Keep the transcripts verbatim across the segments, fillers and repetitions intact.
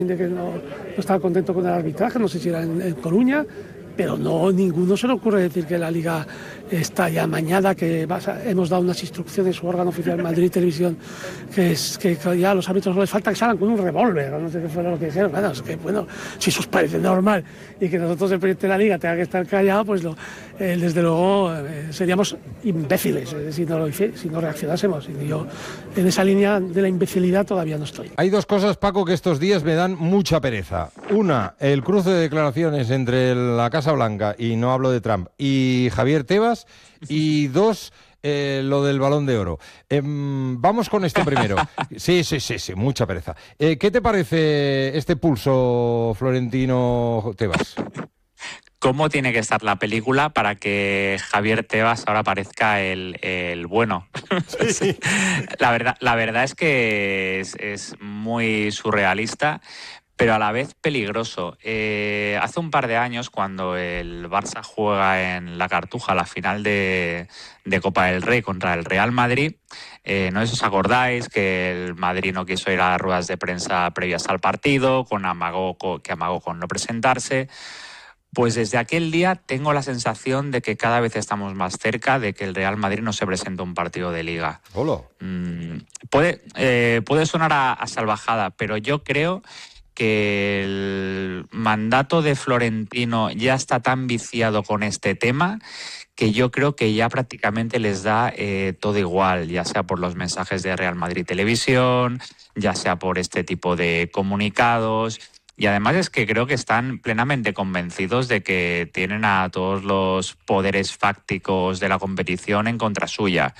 de que no, no estaba contento con el arbitraje, no sé si era en, en Coruña, pero no, ninguno se le ocurre decir que la Liga está ya amañada, que vas a, hemos dado unas instrucciones, su órgano oficial Madrid Televisión, que es que ya a los árbitros no les falta que salgan con un revólver, o no sé qué fue lo que dijeron. Bueno, es que bueno, si eso os parece normal y que nosotros el presidente de la Liga tenga que estar callado, pues lo, eh, desde luego eh, seríamos imbéciles eh, si, no lo, si no reaccionásemos. Y yo en esa línea de la imbecilidad todavía no estoy. Hay dos cosas, Paco, que estos días me dan mucha pereza. Una, el cruce de declaraciones entre la Casa Blanca, y no hablo de Trump, y Javier Tebas. Y dos, eh, lo del Balón de Oro. Eh, vamos con esto primero. Sí, sí, sí, sí, mucha pereza. Eh, ¿Qué te parece este pulso, Florentino Tebas? ¿Cómo tiene que estar la película para que Javier Tebas ahora parezca el, el bueno? Sí. la, verdad, la verdad es que es, es muy surrealista, pero a la vez peligroso. Eh, hace un par de años, cuando el Barça juega en la Cartuja la final de, de Copa del Rey contra el Real Madrid, eh, no sé si os acordáis que el Madrid no quiso ir a las ruedas de prensa previas al partido, con amagó, que amagó con no presentarse. Pues desde aquel día tengo la sensación de que cada vez estamos más cerca de que el Real Madrid no se presente a un partido de Liga. Hola. Mm, puede, eh, puede sonar a, a salvajada, pero yo creo que el mandato de Florentino ya está tan viciado con este tema que yo creo que ya prácticamente les da eh, todo igual, ya sea por los mensajes de Real Madrid Televisión, ya sea por este tipo de comunicados. Y además es que creo que están plenamente convencidos de que tienen a todos los poderes fácticos de la competición en contra suya.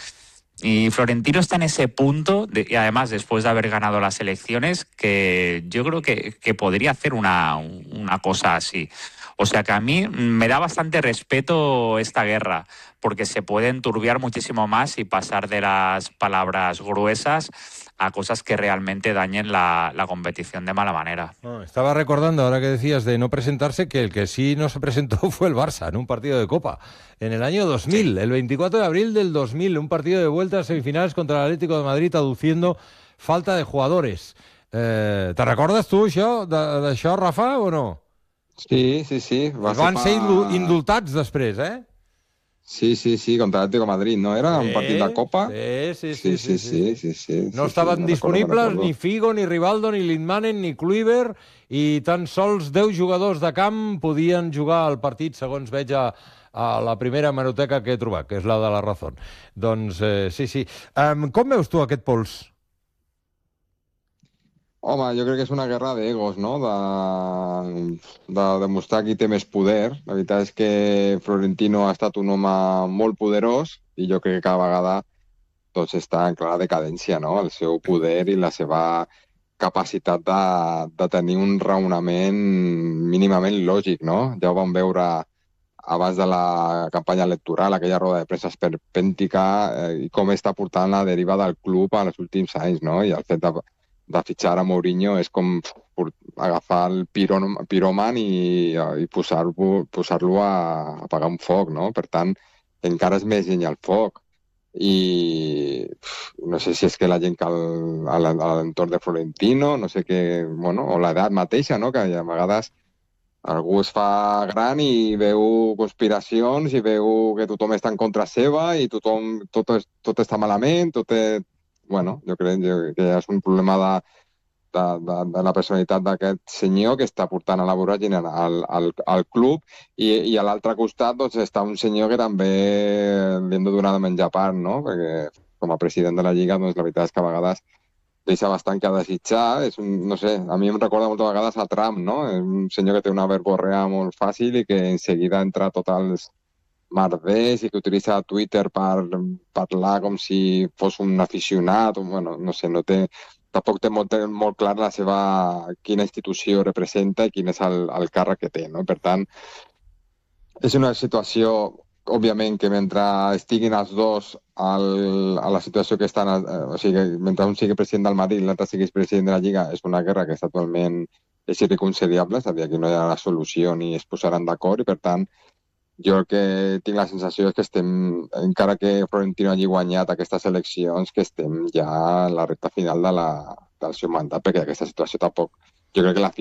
Y Florentino está en ese punto, de, y además después de haber ganado las elecciones, que yo creo que, que podría hacer una, una cosa así. O sea que a mí me da bastante respeto esta guerra, porque se puede enturbiar muchísimo más y pasar de las palabras gruesas a cosas que realmente dañen la, la competición de mala manera. Oh, estaba recordando, ahora que decías de no presentarse, que el que sí no se presentó fue el Barça en un partido de Copa. En el año dos mil, sí. El veinticuatro de abril del dos mil, un partido de vuelta a semifinales contra el Atlético de Madrid, aduciendo falta de jugadores. Eh, ¿Te recordes tu això, d'això, Rafa, o no? Sí, sí, sí. Va Van ser fa... indultats després, eh? Sí, sí, sí, contra l'Atlético de Madrid, ¿no? Era sí, un partit de Copa. Sí, sí, sí. Sí, sí, sí. sí, sí, sí no sí, estaven sí, disponibles recordo, ni Figo, ni Rivaldo, ni Lindmanen, ni Kluivert, i tan sols deu jugadors de camp podien jugar al partit, segons veig a, a la primera hemeroteca que he trobat, que és la de la Razón. Doncs eh, sí, sí. Um, com veus tu aquest pols? Home, jo crec que és una guerra d'egos, no? De, de demostrar qui té més poder. La veritat és que Florentino ha estat un home molt poderós i jo crec que cada vegada doncs, està en clara decadència, no? El seu poder i la seva capacitat de, de tenir un raonament mínimament lògic, no? Ja ho vam veure abans de la campanya electoral, aquella roda de premsa esperpèntica, eh, i com està portant la deriva del club en els últims anys, no? I el fet de de fitxar a Mourinho és com agafar el piròman i, i posar-lo posar a apagar un foc, no? Per tant, encara és més llenya el foc. I no sé si és que la gent que al, a l'entorn de Florentino, no sé què, bueno, o l'edat mateixa, no? Que a vegades algú es fa gran i veu conspiracions i veu que tothom està en contra seva i tothom, tot, tot està malament, tot és... Bueno, jo crec que és un problema de, de, de, de la personalitat d'aquest senyor que està portant a la voràgine al, al, al club i, i a l'altre costat doncs, està un senyor que també li hem de donar de menjar part, no? Perquè com a president de la Lliga doncs, la veritat és que a vegades deixa bastant que a desitjar. És un, no sé, a mi em recorda moltes vegades a Trump, no? És un senyor que té una verborrea molt fàcil i que en seguida entra tots els merders i que utilitza Twitter per parlar com si fos un aficionat, o, bueno, no sé, no té, tampoc té molt, molt clar la seva, quina institució representa i quin és el, el càrrec que té, no? Per tant, és una situació, òbviament, que mentre estiguin els dos al, a la situació que estan, eh, o sigui, mentre un sigui president del Madrid i l'altre sigui president de la Lliga, és una guerra que és actualment és irreconciliable, és a dir, aquí no hi ha la solució ni es posaran d'acord i, per tant, jo el que tinc la sensació és que estem, encara que Florentino hagi guanyat aquestes eleccions, que estem ja a la recta final de la, del seu mandat, perquè aquesta situació tampoc jo crec que la